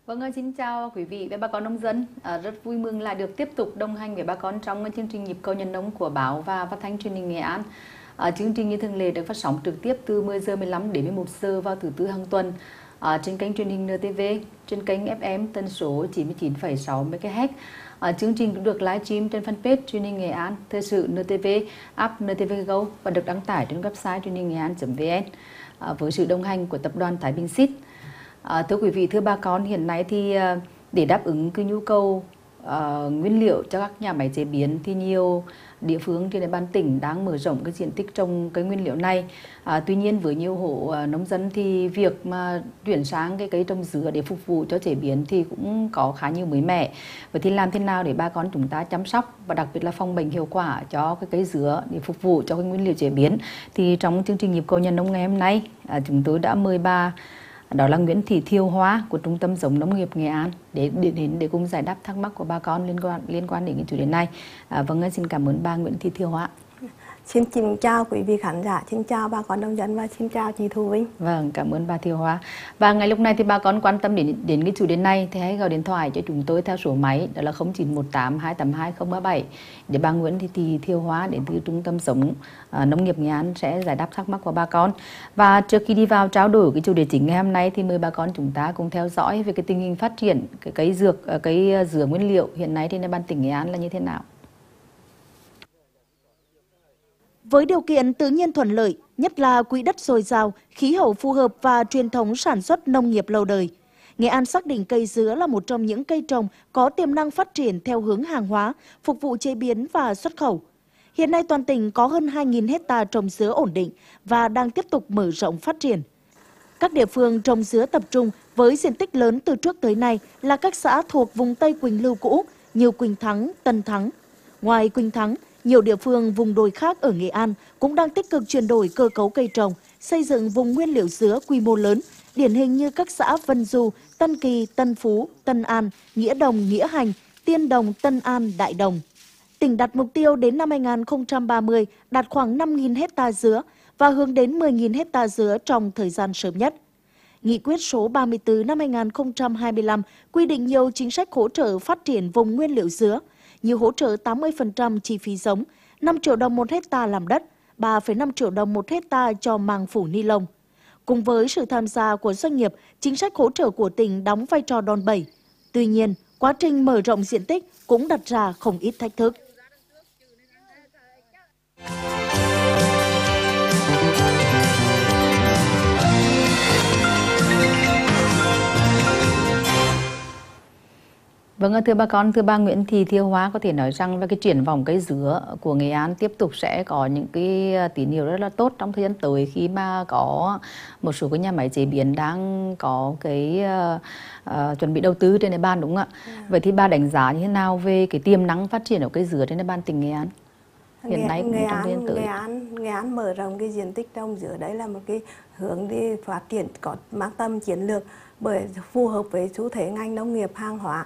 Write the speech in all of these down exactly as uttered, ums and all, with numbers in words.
Vâng, xin chào quý vị và bà con nông dân. À, rất vui mừng lại được tiếp tục đồng hành với bà con trong chương trình Nhịp cầu nhân nông của báo và phát thanh truyền hình Nghệ An. À, chương trình như thường lệ được phát sóng trực tiếp từ mười giờ mười lăm đến mười một giờ vào thứ tư hàng tuần à, trên kênh truyền hình en tê vê, trên kênh ép em tần số chín mươi chín phẩy sáu mê ga héc. À, chương trình cũng được livestream trên fanpage truyền hình Nghệ An, thời sự en tê vê, app en tê vê Go và được đăng tải trên website truyền hình nghệ an chấm vn à, với sự đồng hành của tập đoàn Thái Bình Seed. À, thưa quý vị, thưa bà con, hiện nay thì à, để đáp ứng cái nhu cầu à, nguyên liệu cho các nhà máy chế biến thì nhiều địa phương trên địa bàn tỉnh đang mở rộng cái diện tích trồng cái nguyên liệu này. À, tuy nhiên với nhiều hộ à, nông dân thì việc mà chuyển sang cái cây trồng dứa để phục vụ cho chế biến thì cũng có khá nhiều mới mẻ. Vậy thì làm thế nào để bà con chúng ta chăm sóc và đặc biệt là phòng bệnh hiệu quả cho cái cây dứa để phục vụ cho cái nguyên liệu chế biến? Thì trong chương trình Nhịp cầu nhân nông ngày hôm nay à, chúng tôi đã mời bà, đó là Nguyễn Thị Thiều Hoa của Trung tâm Giống Nông nghiệp Nghệ An để đến để, để cùng giải đáp thắc mắc của bà con liên quan liên quan đến cái chủ đề này. À, vâng, xin cảm ơn bà Nguyễn Thị Thiều Hoa. Xin xin chào quý vị khán giả, xin chào bà con nông dân và xin chào chị Thu Vinh. Vâng, cảm ơn bà Thiều Hoa. Và ngày lúc này thì bà con quan tâm đến đến cái chủ đề này thì hãy gọi điện thoại cho chúng tôi theo số máy đó là không chín một tám hai tám hai không ba bảy để bà Nguyễn Thị Thiều Hoa đến từ Trung tâm Giống uh, Nông nghiệp Nghệ An sẽ giải đáp thắc mắc của bà con. Và trước khi đi vào trao đổi cái chủ đề chính ngày hôm nay thì mời bà con chúng ta cùng theo dõi về cái tình hình phát triển cái cây dược cái dừa nguyên liệu hiện nay trên địa bàn tỉnh Nghệ An là như thế nào. Với điều kiện tự nhiên thuận lợi, nhất là quỹ đất dồi dào, khí hậu phù hợp và truyền thống sản xuất nông nghiệp lâu đời, Nghệ An xác định cây dứa là một trong những cây trồng có tiềm năng phát triển theo hướng hàng hóa, phục vụ chế biến và xuất khẩu. Hiện nay toàn tỉnh có hơn hai nghìn hectare trồng dứa ổn định và đang tiếp tục mở rộng phát triển. Các địa phương trồng dứa tập trung với diện tích lớn từ trước tới nay là các xã thuộc vùng Tây Quỳnh Lưu cũ như Quỳnh Thắng, Tân Thắng. Ngoài Quỳnh Thắng, nhiều địa phương vùng đồi khác ở Nghệ An cũng đang tích cực chuyển đổi cơ cấu cây trồng, xây dựng vùng nguyên liệu dứa quy mô lớn, điển hình như các xã Vân Du, Tân Kỳ, Tân Phú, Tân An, Nghĩa Đồng, Nghĩa Hành, Tiên Đồng, Tân An, Đại Đồng. Tỉnh đặt mục tiêu đến năm hai nghìn không trăm ba mươi đạt khoảng năm nghìn hectare dứa và hướng đến mười nghìn hectare dứa trong thời gian sớm nhất. Nghị quyết số ba mươi tư năm hai nghìn không trăm hai mươi lăm quy định nhiều chính sách hỗ trợ phát triển vùng nguyên liệu dứa, như hỗ trợ tám mươi phần trăm chi phí giống, năm triệu đồng một hecta làm đất, ba phẩy năm triệu đồng một hecta cho màng phủ ni lông. Cùng với sự tham gia của doanh nghiệp, chính sách hỗ trợ của tỉnh đóng vai trò đòn bẩy. Tuy nhiên, quá trình mở rộng diện tích cũng đặt ra không ít thách thức. Vâng, thưa bà con, thưa bà Nguyễn Thị Thiều Hoa, có thể nói rằng về cái triển vọng cây dứa của Nghệ An tiếp tục sẽ có những cái tín hiệu rất là tốt trong thời gian tới khi mà có một số cái nhà máy chế biến đang có cái uh, uh, chuẩn bị đầu tư trên địa bàn, đúng không ạ? À. Vậy thì bà đánh giá như thế nào về cái tiềm năng phát triển của cây dứa trên địa bàn tỉnh Nghệ An? Hiện Nghệ, nay cũng Nghệ trong thời gian tới. Nghệ An, Nghệ An mở rộng cái diện tích trồng dứa đấy là một cái hướng đi phát triển có mang tâm chiến lược bởi phù hợp với xu thế ngành nông nghiệp hàng hóa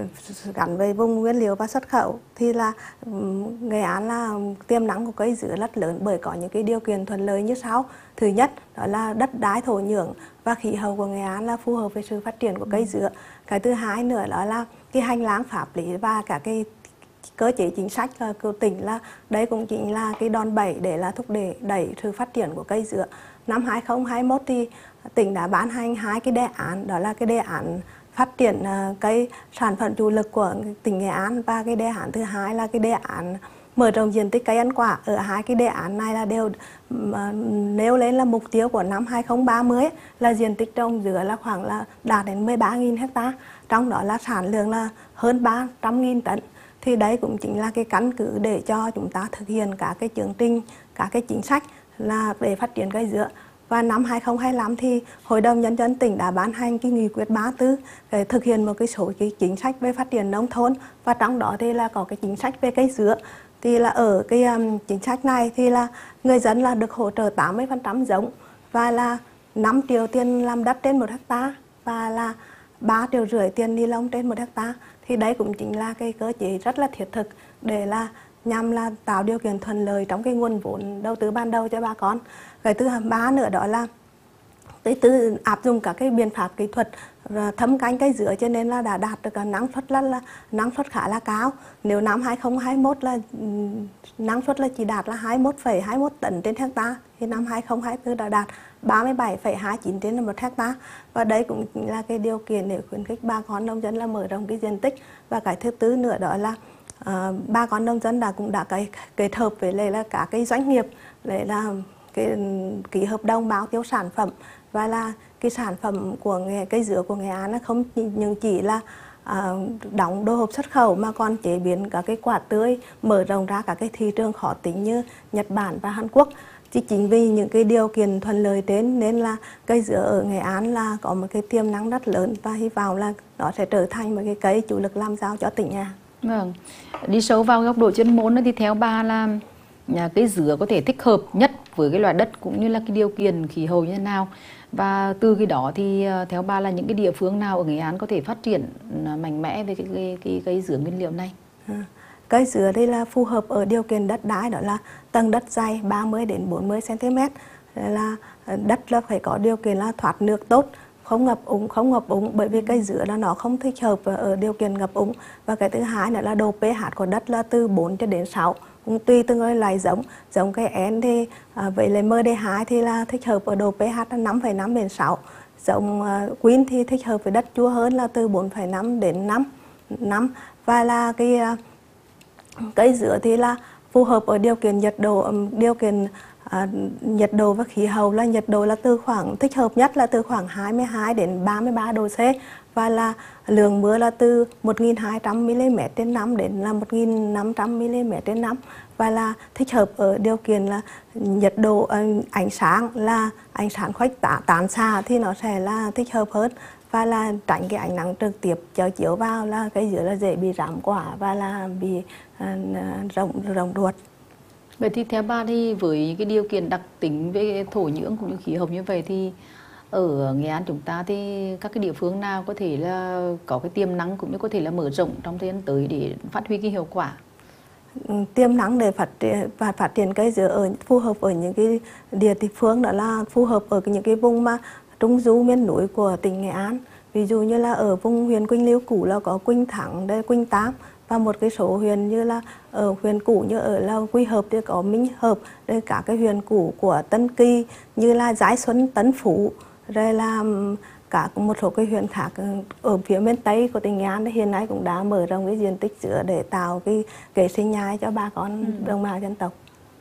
gắn với vùng nguyên liệu và xuất khẩu thì là Nghệ An là tiềm năng của cây dứa rất lớn bởi có những cái điều kiện thuận lợi như sau. Thứ nhất đó là đất đai thổ nhưỡng và khí hậu của Nghệ An là phù hợp với sự phát triển của cây dứa. Cái thứ hai nữa đó là cái hành lang pháp lý và cả cái cơ chế chính sách của tỉnh là đấy cũng chính là cái đòn bẩy để là thúc đẩy đẩy sự phát triển của cây dứa. Năm hai nghìn không trăm hai mươi mốt thì tỉnh đã ban hành hai cái đề án, đó là cái đề án phát triển uh, cái sản phẩm chủ lực của tỉnh Nghệ An và cái đề án thứ hai là cái đề án mở rộng diện tích cây ăn quả. Ở hai cái đề án này là đều uh, nêu lên là mục tiêu của năm hai nghìn không trăm ba mươi là diện tích trồng dứa là khoảng là đạt đến mười ba nghìn hectare, trong đó là sản lượng là hơn ba trăm nghìn tấn. Thì đấy cũng chính là cái căn cứ để cho chúng ta thực hiện các cái chương trình, các cái chính sách là để phát triển cây dứa. Và năm hai nghìn không trăm hai mươi lăm thì Hội đồng Nhân dân tỉnh đã ban hành cái nghị quyết ba mươi tư để thực hiện một cái số cái chính sách về phát triển nông thôn, và trong đó thì là có cái chính sách về cây dứa. Thì là ở cái um, chính sách này thì là người dân là được hỗ trợ tám mươi phần trăm giống và là năm triệu tiền làm đất trên một hectare và là ba triệu rưỡi tiền ni lông trên một hectare. Thì đấy cũng chính là cái cơ chế rất là thiết thực để là nhằm là tạo điều kiện thuận lợi trong cái nguồn vốn đầu tư ban đầu cho bà con. Cái thứ ba nữa đó là cái từ áp dụng các cái biện pháp kỹ thuật thâm canh cây dứa cho nên là đã đạt được năng suất là, là năng suất khá là cao. Nếu năm hai không hai mốt là năng suất là chỉ đạt là hai mươi mốt phẩy hai mươi mốt tấn trên hecta, thì năm hai không hai tư đã đạt ba mươi bảy phẩy hai mươi chín trên một hecta. Và đây cũng là cái điều kiện để khuyến khích bà con nông dân là mở rộng cái diện tích. Và cái thứ tư nữa đó là uh, bà con nông dân đã cũng đã cái kết hợp với lại là cả cái doanh nghiệp để là cái ký hợp đồng bao tiêu sản phẩm, và là cái sản phẩm của nghề, cây dứa của Nghệ An nó không những chỉ là à, đóng đồ hộp xuất khẩu mà còn chế biến cả cái quả tươi, mở rộng ra cả cái thị trường khó tính như Nhật Bản và Hàn Quốc. Chỉ chính vì những cái điều kiện thuận lợi đến nên là cây dứa ở Nghệ An là có một cái tiềm năng rất lớn, và hy vọng là nó sẽ trở thành một cái cây chủ lực làm giàu cho tỉnh nhà. Vâng. Đi sâu vào góc độ chuyên môn thì theo bà là cây dứa có thể thích hợp nhất với cái loại đất cũng như là cái điều kiện khí hậu như thế nào, và từ cái đó thì theo bà là những cái địa phương nào ở Nghệ An có thể phát triển mạnh mẽ về cái cái cái cây dứa nguyên liệu này? À, cây dứa đây là phù hợp ở điều kiện đất đai, đó là tầng đất dày ba mươi đến bốn mươi xăng ti mét, là đất là phải có điều kiện là thoát nước tốt, không ngập úng, không ngập úng, bởi vì cây dứa là nó không thích hợp ở điều kiện ngập úng. Và cái thứ hai nữa là độ pH của đất là từ bốn cho đến sáu, cũng tùy từng loại giống. Giống cây én thì à, vậy là em đê hai thì là thích hợp ở độ pH là năm phẩy năm đến sáu. Giống uh, Queen thì thích hợp với đất chua hơn là từ bốn phẩy năm đến năm. năm. Và là cái uh, cây dứa thì là phù hợp ở điều kiện nhiệt độ, um, điều kiện À, nhiệt độ và khí hậu là nhiệt độ là từ khoảng thích hợp nhất là từ khoảng hai mươi hai đến ba mươi ba độ C, và là lượng mưa là từ một nghìn hai trăm mi-li-mét trên năm đến là một nghìn năm trăm mi-li-mét trên năm, và là thích hợp ở điều kiện là nhiệt độ uh, ánh sáng là ánh sáng khuếch tán, tán xạ thì nó sẽ là thích hợp hơn, và là tránh cái ánh nắng trực tiếp chiếu chiếu vào là cây dứa là dễ bị rám quả và là bị uh, rộng rộng ruột. Vậy thì theo bà thì với cái điều kiện đặc tính về thổ nhưỡng cũng như khí hậu như vậy thì ở Nghệ An chúng ta thì các cái địa phương nào có thể là có cái tiềm năng cũng như có thể là mở rộng trong thời gian tới để phát huy cái hiệu quả? Tiềm năng để phát triển và phát triển cây dứa ở phù hợp ở những cái địa phương đó là phù hợp ở những cái vùng mà trung du miền núi của tỉnh Nghệ An. Ví dụ như là ở vùng huyện Quỳnh Lưu cũ là có Quỳnh Thắng, đây Quỳnh Tám, và một cái số huyện như là ở huyện cũ như ở là Quy Hợp thì có Minh Hợp, rồi cả cái huyện cũ của Tân Kỳ như là Giái Xuân, Tân Phú, rồi là cả một số cái huyện khác ở phía miền Tây của tỉnh Nghệ An hiện nay cũng đã mở rộng cái diện tích dứa để tạo cái kế sinh nhai cho bà con ừ. đồng bào dân tộc.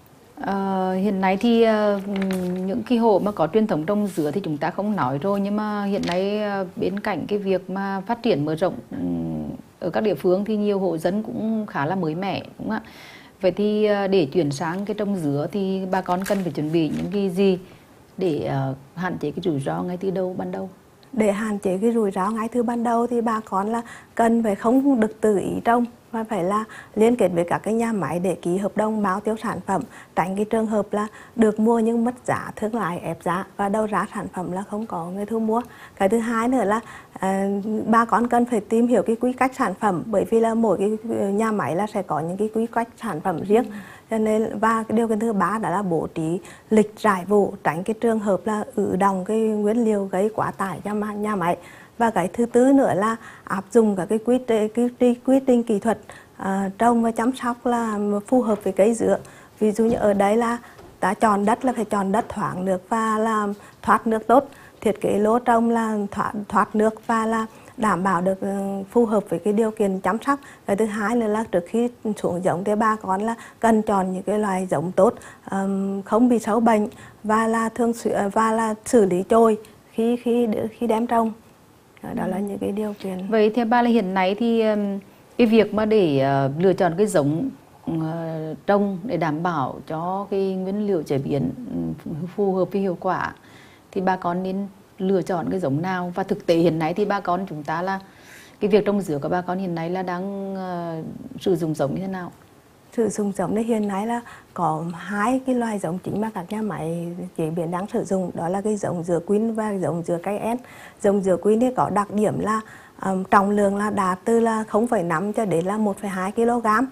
À, hiện nay thì uh, những cái hộ mà có truyền thống trồng dứa thì chúng ta không nói rồi, nhưng mà hiện nay uh, bên cạnh cái việc mà phát triển mở rộng um, ở các địa phương thì nhiều hộ dân cũng khá là mới mẻ, đúng không ạ? Vậy thì uh, để chuyển sang cái trồng dứa thì bà con cần phải chuẩn bị những cái gì để uh, hạn chế cái rủi ro ngay từ đầu ban đầu? Để hạn chế cái rủi ro ngay từ ban đầu thì bà con là cần phải không được tự ý trồng, và phải là liên kết với các cái nhà máy để ký hợp đồng bao tiêu sản phẩm, tránh cái trường hợp là được mua nhưng mất giá, thương lái ép giá và đầu ra sản phẩm là không có người thu mua. Cái thứ hai nữa là à, bà con cần phải tìm hiểu cái quy cách sản phẩm, bởi vì là mỗi cái nhà máy là sẽ có những cái quy cách sản phẩm riêng. Ừ. Cho nên và cái điều kiện thứ ba đó là bố trí lịch rải vụ, tránh cái trường hợp là ứ đọng cái nguyên liệu gây quá tải cho nhà máy. Và cái thứ tư nữa là áp dụng các cái quy trình, quy trình kỹ thuật à, trồng và chăm sóc là phù hợp với cây dứa. Ví dụ như ở đây là ta chọn đất là phải chọn đất thoáng nước và là thoát nước tốt, thiết kế lô trồng là thoát, thoát nước và là đảm bảo được phù hợp với cái điều kiện chăm sóc. Cái thứ hai nữa là trước khi xuống giống thì bà con là cần chọn những cái loài giống tốt, um, không bị sâu bệnh và là thường và là xử lý trôi khi khi khi đem trồng. Đó là những cái điều kiện. Vậy theo bà là hiện nay thì cái việc mà để uh, lựa chọn cái giống uh, trồng để đảm bảo cho cái nguyên liệu chế biến phù hợp với hiệu quả thì bà con nên lựa chọn cái giống nào? Và thực tế hiện nay thì bà con chúng ta là cái việc trồng dứa của bà con hiện nay là đang uh, sử dụng giống như thế nào? Sử dụng giống này hiện nay là có hai cái loài giống chính mà các nhà máy chế biến đang sử dụng, đó là cái giống dứa Queen và giống dứa cây én. Giống dứa Queen thì có đặc điểm là um, trọng lượng là đạt từ là không phẩy năm cho đến là một phẩy hai ki lô gam.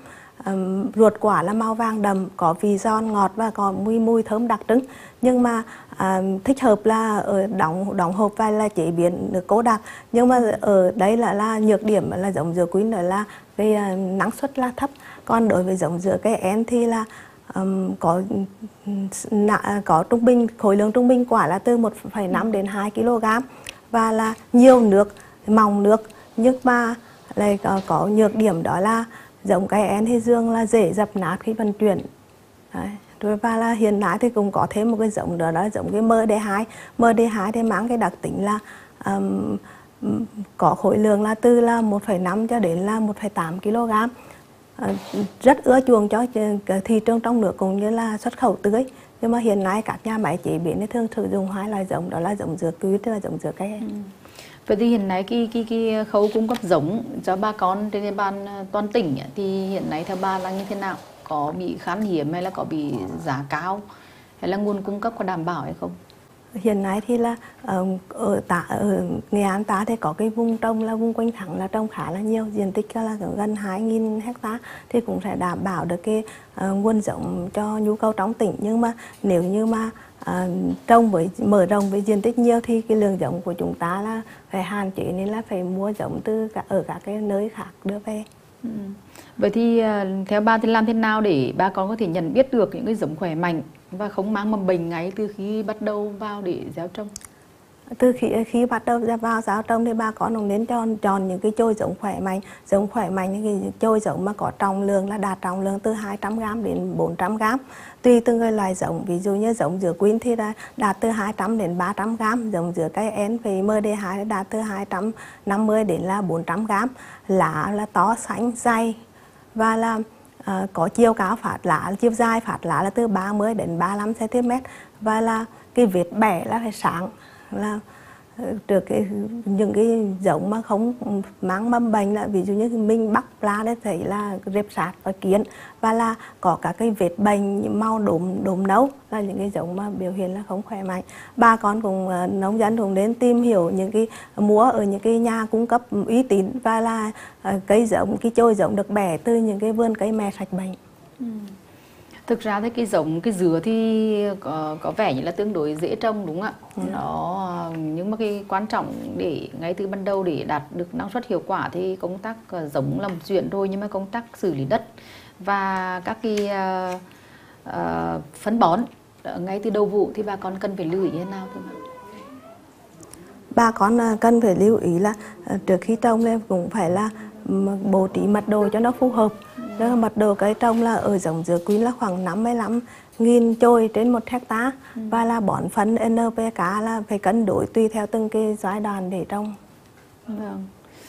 um, ruột quả là màu vàng đậm, có vị giòn ngọt và có mùi mùi thơm đặc trưng. Nhưng mà um, thích hợp là ở đóng đóng hộp và là chế biến được cố đặc. Nhưng mà ở đấy là là nhược điểm là giống dừa Queen đó là cái uh, năng suất là thấp. Còn đối với giống dừa cây én thì là um, có có trung bình khối lượng trung bình quả là từ một phẩy năm đến hai ki lô gam và là nhiều nước, mỏng nước, nhưng mà lại có, có nhược điểm đó là giống cây én thì dương là dễ dập nát khi vận chuyển. Đấy. Rồi và là hiện nay thì cũng có thêm một cái giống đó, đó là giống cái em đê hai. em đê hai thì mang cái đặc tính là um, có khối lượng là từ là một phẩy năm cho đến là một phẩy tám ki lô gam. Uh, rất ưa chuộng cho thị trường trong nước cũng như là xuất khẩu tươi. Nhưng mà hiện nay các nhà máy chế biến thì thường sử dụng hai loại giống, đó là giống dừa Queen và giống dừa cây. Ừ. Vậy thì hiện nay cái, cái, cái khâu cung cấp giống cho bà con trên địa bàn toàn tỉnh thì hiện nay theo bà là như thế nào? Có bị khan hiếm hay là có bị giá cao hay là nguồn cung cấp có đảm bảo hay không? Hiện nay thì là ở, ta, ở Nghệ An ta thì có cái vùng trồng là vùng quanh thẳng là trồng khá là nhiều, diện tích là gần hai nghìn hectare thì cũng sẽ đảm bảo được cái uh, nguồn giống cho nhu cầu trong tỉnh. Nhưng mà nếu như mà uh, trồng với mở rộng với diện tích nhiều thì cái lượng giống của chúng ta là phải hạn chế, nên là phải mua giống từ cả, ở các cái nơi khác đưa về. Ừ. Vậy thì uh, theo bà thì làm thế nào để bà con có thể nhận biết được những cái giống khỏe mạnh và không mang mầm bệnh ngay từ khi bắt đầu vào để gieo trồng? Từ khi khi bắt đầu ra vào gieo trồng thì bà con cũng nên chọn chọn những cái chồi giống khỏe mạnh. Giống khỏe mạnh những cái chồi giống mà có trọng lượng là đạt trọng lượng từ hai trăm gam đến bốn trăm gam. Tùy từng cái loại giống, ví dụ như giống dừa Queen thì là đạt từ hai trăm đến ba trăm gam, giống dừa cây én về em đê hai đạt từ hai trăm năm mươi đến là bốn trăm gam. Lá là to xanh dày và là uh, có chiều cao phát lá, chiều dài phát lá là từ ba mươi đến ba mươi lăm xăng ti mét và là cái vết bẻ là phải sáng, là được cái những cái giống mà không mang mầm bệnh, là ví dụ như mình bắt lá để thấy là rệp sạt và kiến và là có các cái vết bệnh màu đốm đốm nâu là những cái giống mà biểu hiện là không khỏe mạnh. Bà con cùng nông dân cũng đến tìm hiểu những cái mua ở những cái nhà cung cấp uy tín và là cây giống, cái chồi giống được bẻ từ những cái vườn cây mẹ sạch bệnh. Ừ. Thực ra thì cái giống cái dừa thì có, có vẻ như là tương đối dễ trồng đúng không ạ? Ừ. Nó nhưng mà cái quan trọng để ngay từ ban đầu để đạt được năng suất hiệu quả thì công tác giống là một chuyện thôi, nhưng mà công tác xử lý đất và các cái uh, uh, phân bón ngay từ đầu vụ thì bà con cần phải lưu ý thế nào thưa bà? Bà con cần phải lưu ý là trước khi trồng lên cũng phải là bố trí mật độ cho nó phù hợp. Đó, mật độ cây trồng là ở giống dừa Queen là khoảng năm mươi lăm nghìn chồi trên một hectare. Ừ. Và là bón phân en pê ca là phải cân đối tùy theo từng cái giai đoạn để trồng. Vâng.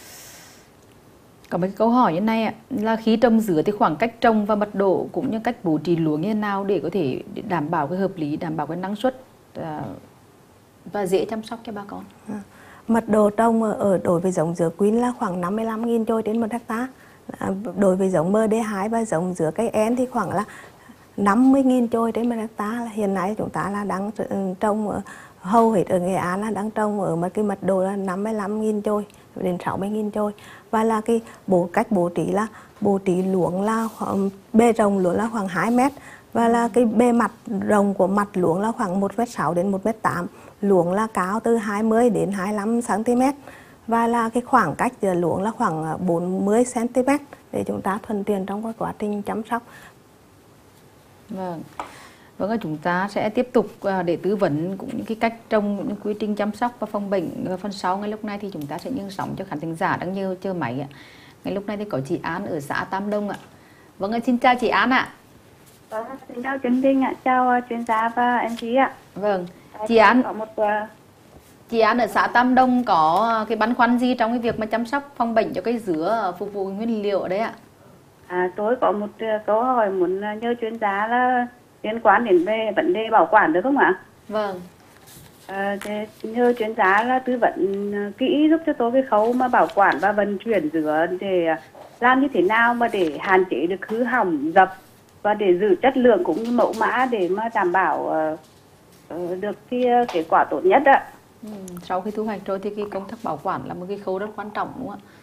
Có một câu hỏi như này ạ, là khi trồng dứa thì khoảng cách trồng và mật độ cũng như cách bố trí luống như thế nào để có thể đảm bảo cái hợp lý, đảm bảo cái năng suất và dễ chăm sóc cho bà con? À, mật độ trồng ở đối với giống dừa Queen là khoảng năm mươi lăm nghìn chồi trên một hectare. À, đối với giống em đê hai và giống dừa cây én thì khoảng là năm mươi nghìn chồi trên một hectare. Hiện nay chúng ta là đang trồng ở, hầu hết ở Nghệ An là đang trồng ở một cái mật độ là năm mươi lăm nghìn chồi đến sáu mươi nghìn chồi. Và là cái bộ cách bố trí là bố trí luống là bề rộng luống là khoảng hai mét và là cái bề mặt rộng của mặt luống là khoảng một mét sáu đến một mét tám. Luống là cao từ hai mươi đến hai mươi lăm xăng ti mét. Và là cái khoảng cách giữa luống là khoảng bốn mươi xăng ti mét để chúng ta thuận tiện trong quá trình chăm sóc. Vâng. Vâng, chúng ta sẽ tiếp tục để tư vấn cũng những cái cách trồng, những quy trình chăm sóc và phòng bệnh. Phần sau ngay lúc này thì chúng ta sẽ nhân sóng cho khán thính giả đang nhớ chờ máy ạ. Ngay lúc này thì có chị An ở xã Tam Đông ạ. Vâng, xin chào chị An ạ. Vâng, xin chào chương trình ạ, chào chuyên gia và em chí ạ. Vâng, chị An. Có một Chị An ở xã Tam Đông có cái băn khoăn gì trong cái việc mà chăm sóc phòng bệnh cho cây dứa phục vụ nguyên liệu ở đấy ạ? À, tôi có một câu hỏi muốn nhờ chuyên gia là liên quan đến về vấn đề bảo quản được không ạ? Vâng. À, nhờ chuyên gia là tư vấn kỹ giúp cho tôi cái khâu mà bảo quản và vận chuyển dứa để làm như thế nào mà để hạn chế được hư hỏng, dập và để giữ chất lượng cũng như mẫu mã để mà đảm bảo uh, được cái kết quả tốt nhất ạ. Ừ, sau khi thu hoạch rồi thì cái công tác bảo quản là một cái khâu rất quan trọng đúng không ạ?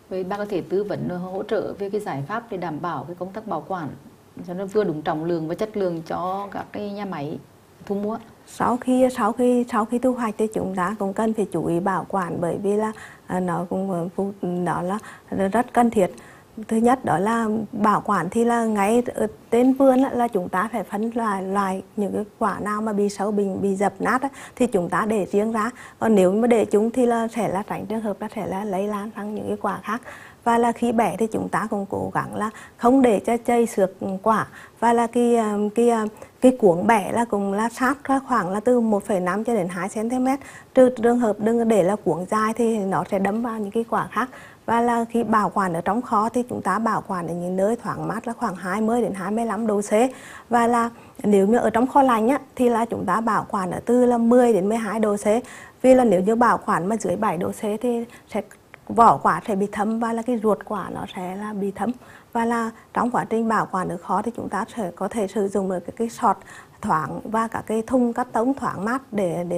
Vậy bà có thể tư vấn hỗ trợ về cái giải pháp để đảm bảo cái công tác bảo quản cho nó vừa đúng trọng lượng và chất lượng cho các cái nhà máy thu mua. Sau khi sau khi sau khi thu hoạch thì chúng ta cũng cần phải chú ý bảo quản, bởi vì là nó cũng đó là rất cần thiết. Thứ nhất đó là bảo quản thì là ngay ở trên vườn là chúng ta phải phân loại loại những cái quả nào mà bị sâu, bị bị dập nát thì chúng ta để riêng ra, còn nếu mà để chúng thì là sẽ là tránh trường hợp là sẽ là lây lan sang những cái quả khác. Và là khi bẻ thì chúng ta cũng cố gắng là không để cho chây xược quả, và là cái cái cái cuống bẻ là cũng là sát khoảng là từ một phẩy năm cho đến hai xăng ti mét, trừ trường hợp đừng để là cuống dài thì nó sẽ đâm vào những cái quả khác. Và là khi bảo quản ở trong kho thì chúng ta bảo quản ở những nơi thoáng mát là khoảng hai mươi đến hai mươi lăm độ C. Và là nếu như ở trong kho lạnh á, thì là chúng ta bảo quản ở từ là mười đến mười hai độ C. Vì là nếu như bảo quản mà dưới bảy độ C thì sẽ vỏ quả sẽ bị thấm và là cái ruột quả nó sẽ là bị thấm. Và là trong quá trình bảo quản ở kho thì chúng ta sẽ có thể sử dụng được cái, cái sọt thoáng và cả cái thùng cắt tông thoáng mát để để